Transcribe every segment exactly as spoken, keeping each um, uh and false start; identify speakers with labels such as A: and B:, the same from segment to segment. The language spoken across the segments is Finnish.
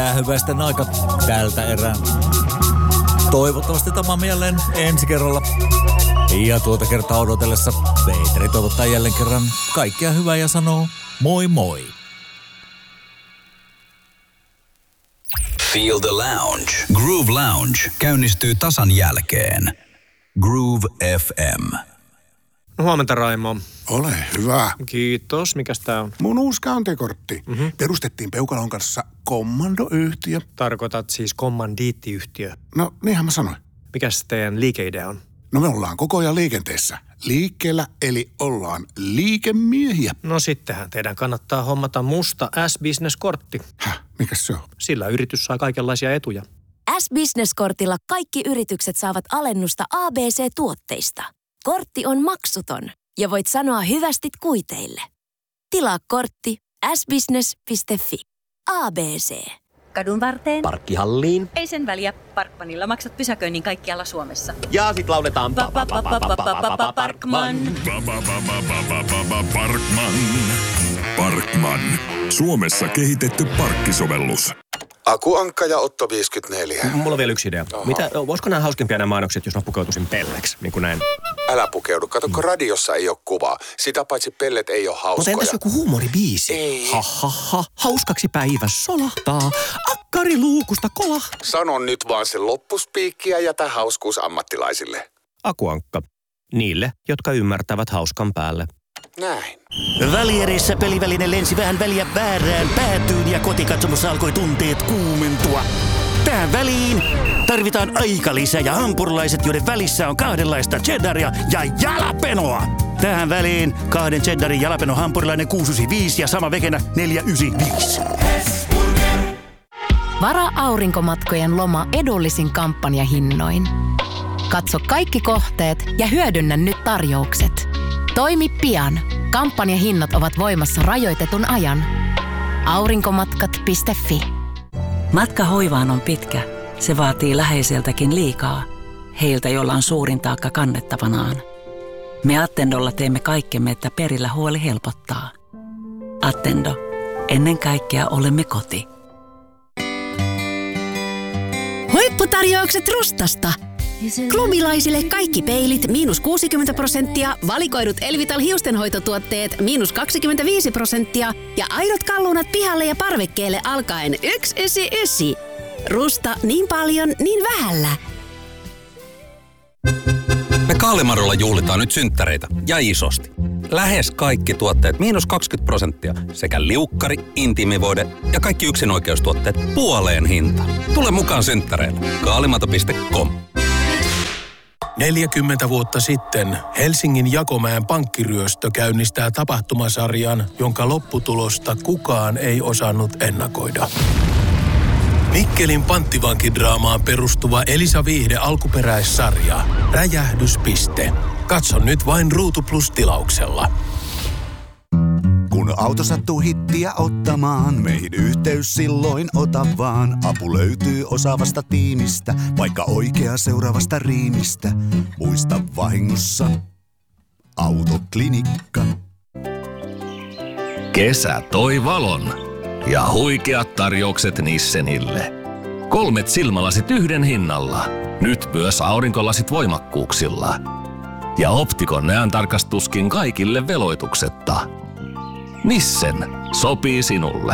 A: Hyväisten aika tältä erää. Toivottavasti tapaamme jälleen ensi kerralla. Ja tuota kertaa odotellessa Peeteri toivottaa jälleen kerran kaikkea hyvää ja sanoo moi moi.
B: Feel the lounge. Groove Lounge käynnistyy tasan jälkeen. Groove F M.
C: No, huomenta, Raimo.
D: Ole hyvä.
C: Kiitos. Mikäs tää on?
D: Mun uusi käyntikortti.
C: Mm-hmm.
D: Perustettiin Peukalon kanssa kommandoyhtiö.
C: Tarkoitat siis kommandiittiyhtiö.
D: No, niinhän mä sanoin.
C: Mikäs teidän liikeidea on?
D: No me ollaan koko ajan liikenteessä. Liikkeellä, eli ollaan liikemiehiä.
C: No sittenhän teidän kannattaa hommata musta S-Business-kortti.
D: Häh? Mikäs se on?
C: Sillä yritys saa kaikenlaisia etuja.
E: S-Business-kortilla kaikki yritykset saavat alennusta A B C-tuotteista. Kortti on maksuton ja voit sanoa hyvästit kuiteille. Tilaa kortti s business piste f i. A B C.
F: Kadun varteen.
G: Parkkihalliin.
F: Ei sen väliä. Parkmanilla maksat pysäköinnin kaikkialla Suomessa.
G: Ja sit lauletaan
F: Parkman.
H: Parkman. Parkman. Suomessa kehitetty parkkisovellus.
I: Akuankka ja Otto viisikymmentäneljä.
G: Mulla on vielä yksi idea.
I: Oho.
G: Mitä, voisiko nämä hauskimpia nämä mainokset, jos mä pukeutuisin pelleksi, niin kuin näin?
I: Älä pukeudu. Kato, kun radiossa ei ole kuvaa. Sitä paitsi pellet ei ole hauskoja.
G: Mutta entäs joku huumoribiisi?
I: Ei.
G: Ha, ha, ha. Hauskaksi päivä solahtaa. Akkari luukusta kolahtaa.
I: Sano nyt vaan sen loppuspiikkiä ja jätä hauskuus ammattilaisille.
G: Akuankka. Niille, jotka ymmärtävät hauskan päälle.
I: Näin.
J: Väliereissä peliväline lensi vähän väliä väärään päätyyn ja kotikatsomossa alkoi tunteet kuumentua. Tähän väliin tarvitaan aikalisä ja hampurilaiset, joiden välissä on kahdenlaista cheddaria ja jalapenoa. Tähän väliin kahden cheddarin jalapeno hampurilainen kuusi yhdeksänkymmentäviisi ja sama vekenä neljä yhdeksänkymmentäviisi.
E: Varaa aurinkomatkojen loma edullisin kampanjahinnoin. Katso kaikki kohteet ja hyödynnä nyt tarjoukset. Toimi pian. Kampanjahinnat ovat voimassa rajoitetun ajan. aurinkomatkat piste f i.
K: Matka hoivaan on pitkä. Se vaatii läheiseltäkin liikaa. Heiltä, joilla on suurin taakka kannettavanaan. Me Attendolla teemme kaikkemme, että perillä huoli helpottaa. Attendo. Ennen kaikkea olemme koti.
L: Huipputarjoukset Rustasta. Klubilaisille kaikki peilit miinus kuusikymmentä prosenttia, valikoidut Elvital hiustenhoitotuotteet miinus kaksikymmentäviisi prosenttia ja aidot kalunat pihalle ja parvekkeelle alkaen yksi yhdeksänkymmentäyhdeksän. Rusta niin paljon, niin vähällä.
B: Me Kaalimarolla juhlitaan nyt synttäreitä ja isosti. Lähes kaikki tuotteet miinus kaksikymmentä prosenttia sekä liukkari, intiimivoide ja kaikki yksinoikeustuotteet puoleen hintaan. Tule mukaan synttäreille. kaalimato piste com.
M: neljäkymmentä vuotta sitten Helsingin Jakomäen pankkiryöstö käynnistää tapahtumasarjan, jonka lopputulosta kukaan ei osannut ennakoida. Mikkelin panttivankidraamaan perustuva Elisa Viihde alkuperäissarja. Räjähdyspiste. Katso nyt vain Ruutu Plus -tilauksella.
N: Kun auto sattuu hittiä ottamaan, meihin yhteys silloin ota vaan. Apu löytyy osaavasta tiimistä, vaikka oikea seuraavasta riimistä. Muista vahingossa Autoklinikka.
O: Kesä toi valon ja huikeat tarjoukset Nissenille. Kolmet silmälasit yhden hinnalla. Nyt myös aurinkolasit voimakkuuksilla. Ja Optikon näöntarkastuskin kaikille veloituksetta. Nissen sopii sinulle.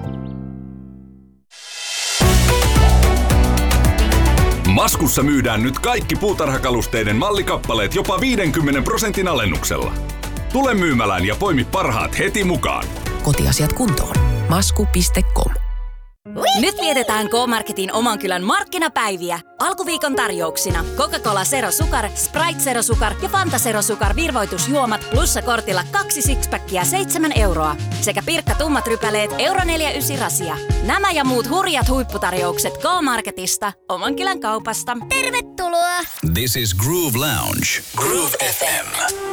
H: Maskussa myydään nyt kaikki puutarhakalusteiden mallikappaleet jopa viidenkymmenen prosentin alennuksella. Tule myymälään ja poimi parhaat heti mukaan.
L: Kotiasiat kuntoon. masku piste com.
F: Nyt vietetään K-Marketin oman kylän markkinapäiviä. Alkuviikon tarjouksina Coca-Cola Zero Sukar, Sprite Zero Sukar ja Fanta Zero Sukar virvoitusjuomat plussakortilla kaksi sixpackia seitsemän euroa. Sekä Pirkka tummat rypäleet euro neljä yhdeksän rasia. Nämä ja muut hurjat huipputarjoukset K-Marketista, oman kylän kaupasta. Tervetuloa!
B: This is Groove Lounge. Groove F M.